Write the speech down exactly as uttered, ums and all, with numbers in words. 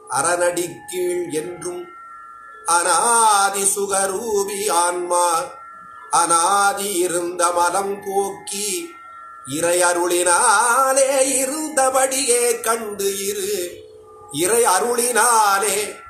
அரணடிக்கீழ் என்றும் அநாதி சுகரூபி ஆன்மா அநாதி இருந்த மலம் போக்கி இறை அருளினாலே இருந்தபடியே கண்டு இரு இறை அருளினாலே